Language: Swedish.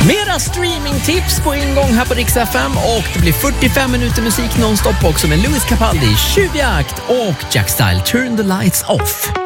Mera streamingtips på ingång här på Rix FM och det blir 45 minuter musik nonstop också med Louis Capaldi, Tjuvjakt och Jack Style, Turn the Lights Off.